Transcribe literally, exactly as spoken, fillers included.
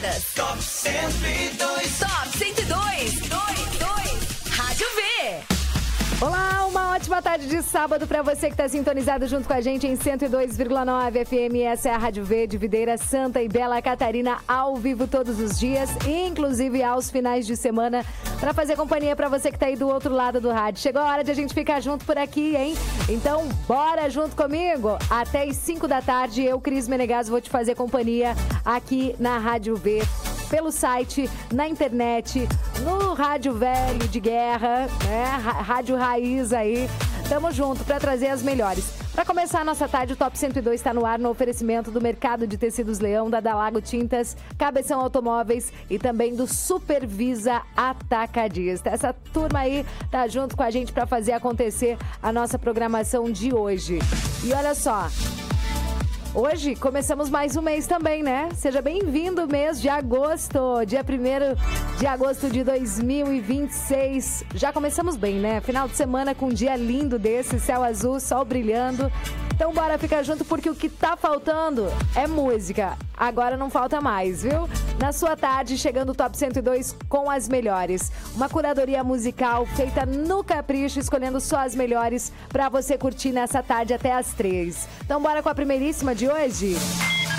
Notícias. Top cento e dois. Top cento e dois. dois, dois. Rádio V. Olá, uma ótima tarde de sábado para você que está sintonizado junto com a gente em cento e dois vírgula nove F M. Essa é a Rádio V de Videira, Santa e Bela Catarina, ao vivo todos os dias, inclusive aos finais de semana, para fazer companhia para você que está aí do outro lado do rádio. Chegou a hora de a gente ficar junto por aqui, hein? Então, bora junto comigo. Até as cinco da tarde, eu, Cris Menegas, vou te fazer companhia aqui na Rádio V. Pelo site, na internet, no rádio velho de guerra, né? Rádio Raiz aí. Tamo junto para trazer as melhores. Para começar a nossa tarde, o Top cento e dois está no ar no oferecimento do Mercado de Tecidos Leão, da Dalago Tintas, Cabeção Automóveis e também do Supervisa Atacadista. Essa turma aí tá junto com a gente para fazer acontecer a nossa programação de hoje. E olha só... Hoje começamos mais um mês também, né? Seja bem-vindo, mês de agosto, dia primeiro de agosto de dois mil e vinte e seis. Já começamos bem, né? Final de semana com um dia lindo desse, céu azul, sol brilhando. Então bora ficar junto porque o que tá faltando é música. Agora não falta mais, viu? Na sua tarde, chegando o Top cento e dois com as melhores. Uma curadoria musical feita no capricho, escolhendo só as melhores pra você curtir nessa tarde até as três. Então bora com a primeiríssima de hoje?